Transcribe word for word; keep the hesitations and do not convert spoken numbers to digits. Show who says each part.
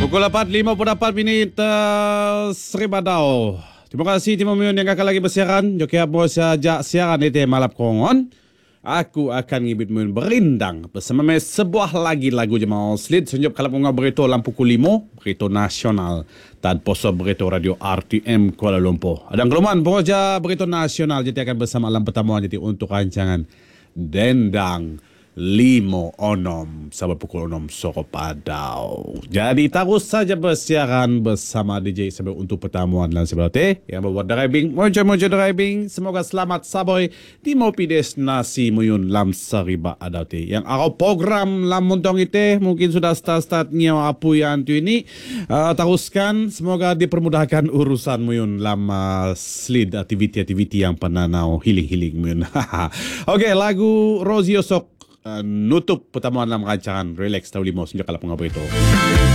Speaker 1: Pukul lapan lima puluh empat minit uh, Sri Badau. Terima kasih Timur Miun yang akan lagi bersiaran. Joki Abo sejak siaran itu malap kongon. Aku akan ngibit Miun berindang bersama me sebuah lagi lagu Jemaah Slid. Senjop kalau mengaw berita lampu kulimo, berita nasional dan poso berita radio R T M Kuala Lumpur. Ada keluman pengoja berita nasional jadi akan bersama alam pertemuan jadi untuk rancangan Dendang Limo Onom sampai pukul enam sore padau. Jadi terus saja bersiaran bersama D J sampai untuk pertemuan dan sebelah yang membuat driving, mojo-mojo driving. Semoga selamat saboy di mopi destinasi muyun lam seriba adau-te. Yang arau program lam montong itu mungkin sudah start-start nyawa apu yang tu ini. Uh, teruskan, semoga dipermudahkan urusan muyun lam uh, slid aktiviti-aktiviti yang pernah nau healing-healing muyun. Okey, lagu Rosie Osok Uh, nutup pertemuan dalam rancangan Relax Tahu Limo sejak kalau pengabar itu.